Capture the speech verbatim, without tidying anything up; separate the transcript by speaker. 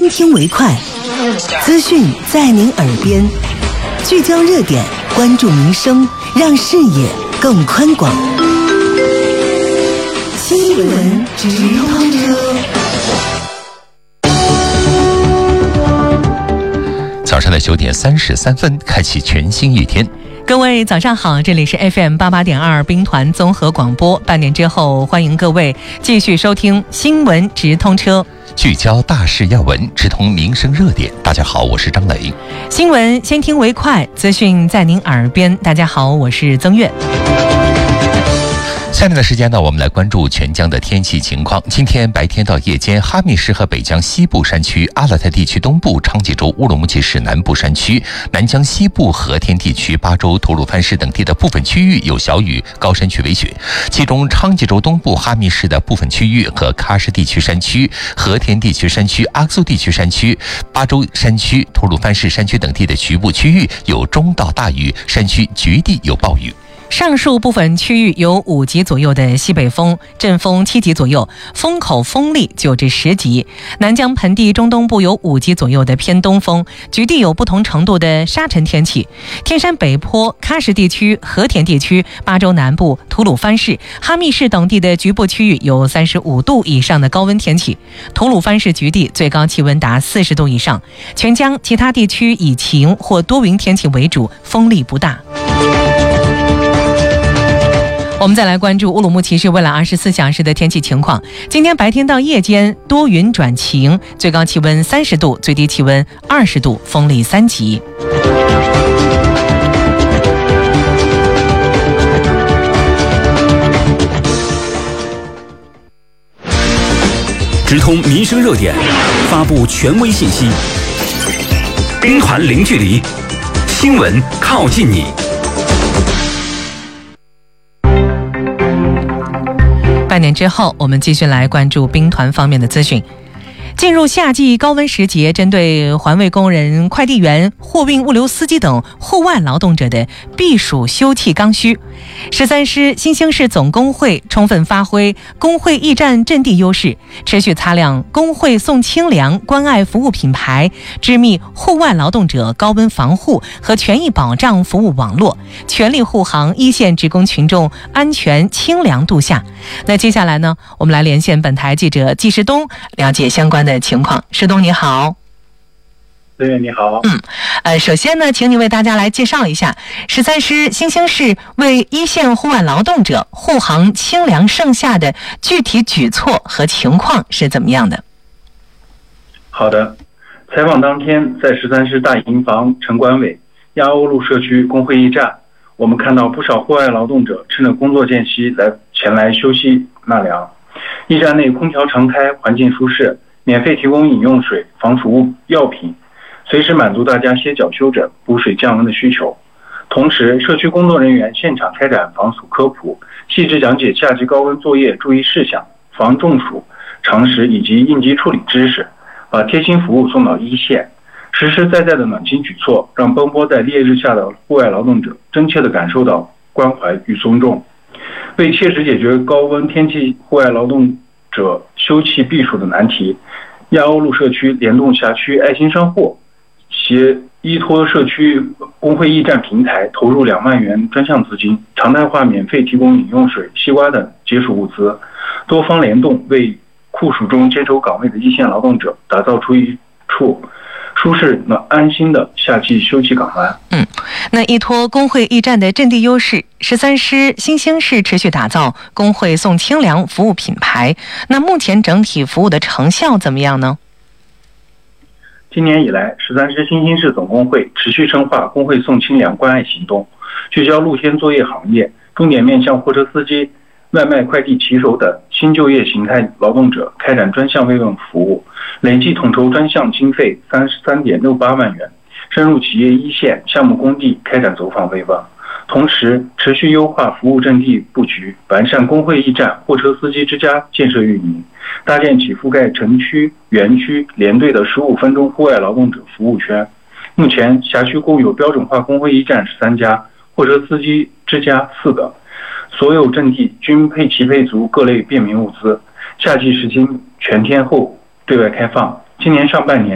Speaker 1: 倾听为快，资讯在您耳边，聚焦热点，关注民生，让视野更宽广。新闻直通车。
Speaker 2: 早上的九点三十三分，开启全新一天。
Speaker 3: 各位早上好，这里是 F M 八八点二兵团综合广播。半点之后，欢迎各位继续收听新闻直通车，
Speaker 2: 聚焦大事要闻，直通民生热点。大家好，我是张磊。
Speaker 3: 新闻先听为快，资讯在您耳边。大家好，我是曾月。
Speaker 2: 下面的时间呢，我们来关注全疆的天气情况。今天白天到夜间，哈密市和北疆西部山区、阿勒泰地区东部、昌吉州乌鲁木齐市南部山区、南疆西部和田地区、巴州吐鲁番市等地的部分区域有小雨，高山区为雪。其中，昌吉州东部哈密市的部分区域和喀什地区山区、和田地区山区、阿克苏地区山区、巴州山区、吐鲁番市山区等地的局部区域有中到大雨，山区局地有暴雨。
Speaker 3: 上述部分区域有五级左右的西北风，阵风七级左右，风口风力九至十级。南疆盆地中东部有五级左右的偏东风，局地有不同程度的沙尘天气。天山北坡、喀什地区、和田地区、巴州南部、吐鲁番市、哈密市等地的局部区域有三十五度以上的高温天气。吐鲁番市局地最高气温达四十度以上。全疆其他地区以晴或多云天气为主，风力不大。我们再来关注乌鲁木齐市未来二十四小时的天气情况。今天白天到夜间多云转晴，最高气温三十度，最低气温二十度，风力三级。
Speaker 4: 直通民生热点，发布权威信息，兵团零距离，新闻靠近你。
Speaker 3: 半点之后，我们继续来关注兵团方面的资讯。进入夏季高温时节，针对环卫工人、快递员、货运物流司机等户外劳动者的避暑休憩刚需，十三师新兴市总工会充分发挥工会驿站阵地优势，持续擦亮工会送清凉关爱服务品牌，织密户外劳动者高温防护和权益保障服务网络，全力护航一线职工群众安全清凉度夏。那接下来呢，我们来连线本台记者季世东，了解相关的情况。世东你好。
Speaker 5: 对，你好。
Speaker 3: 嗯，呃，首先呢，请你为大家来介绍一下十三师新兴市为一线户外劳动者护航清凉盛夏的具体举措和情况是怎么样的？
Speaker 5: 好的，采访当天，在十三师大营房城管委亚欧路社区工会驿站，我们看到不少户外劳动者趁着工作间隙来前来休息纳凉。驿站内空调常开，环境舒适，免费提供饮用水、防暑物药品，随时满足大家歇脚休整、补水降温的需求。同时，社区工作人员现场开展防暑科普，细致讲解夏季高温作业注意事项、防中暑常识以及应急处理知识，把贴心服务送到一线。实实在在的暖心举措，让奔波在烈日下的户外劳动者真切地感受到关怀与尊重。为切实解决高温天气户外劳动者休憩避暑的难题，亚欧路社区联动辖区爱心商户，携依托社区工会驿站平台，投入两万元专项资金，常态化免费提供饮用水、西瓜等解暑物资，多方联动，为酷暑中坚守岗位的一线劳动者打造出一处舒适、能安心的夏季休憩港湾。
Speaker 3: 嗯，那依托工会驿站的阵地优势，十三师新兴市持续打造工会送清凉服务品牌。那目前整体服务的成效怎么样呢？
Speaker 5: 今年以来，十三师新兴市总工会持续深化工会送清凉关爱行动，聚焦露天作业行业，重点面向货车司机、外卖快递骑手等新就业形态劳动者开展专项慰问服务，累计统筹专项经费三十三点六八万元，深入企业一线项目工地开展走访慰问。同时，持续优化服务阵地布局，完善工会驿站、货车司机之家建设运营，搭建起覆盖城区、园区连队的十五分钟户外劳动者服务圈。目前，辖区共有标准化工会驿站十三家，货车司机之家四个，所有阵地均配齐配足各类便民物资。夏季时期全天候对外开放。今年上半年